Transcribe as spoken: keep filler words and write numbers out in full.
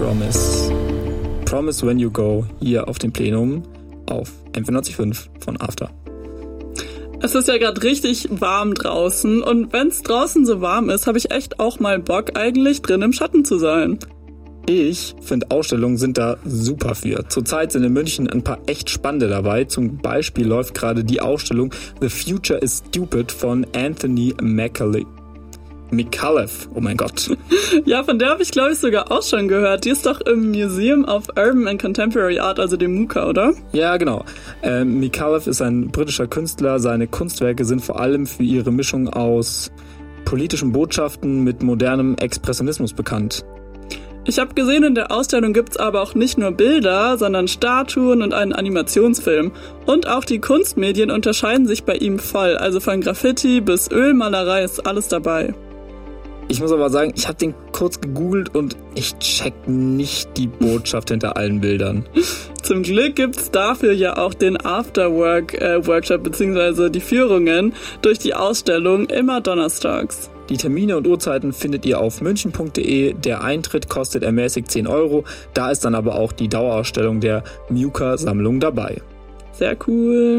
Promise. Promise When You Go, hier auf dem Plenum auf M vierundneunzig Komma fünf von After. Es ist ja gerade richtig warm draußen und wenn es draußen so warm ist, habe ich echt auch mal Bock, eigentlich drin im Schatten zu sein. Ich finde, Ausstellungen sind da super für. Zurzeit sind in München ein paar echt spannende dabei. Zum Beispiel läuft gerade die Ausstellung The Future is Stupid von Anthony Macaulay. Micallef, oh mein Gott. Ja, von der habe ich, glaube ich, sogar auch schon gehört. Die ist doch im Museum of Urban and Contemporary Art, also dem MUCA, oder? Ja, genau. Ähm, Micallef ist ein britischer Künstler. Seine Kunstwerke sind vor allem für ihre Mischung aus politischen Botschaften mit modernem Expressionismus bekannt. Ich habe gesehen, in der Ausstellung gibt's aber auch nicht nur Bilder, sondern Statuen und einen Animationsfilm. Und auch die Kunstmedien unterscheiden sich bei ihm voll. Also von Graffiti bis Ölmalerei ist alles dabei. Ich muss aber sagen, ich habe den kurz gegoogelt und ich check nicht die Botschaft hinter allen Bildern. Zum Glück gibt's dafür ja auch den Afterwork-Workshop äh, bzw. die Führungen durch die Ausstellung immer donnerstags. Die Termine und Uhrzeiten findet ihr auf münchen punkt de. Der Eintritt kostet ermäßigt zehn Euro. Da ist dann aber auch die Dauerausstellung der MUCA-Sammlung dabei. Sehr cool.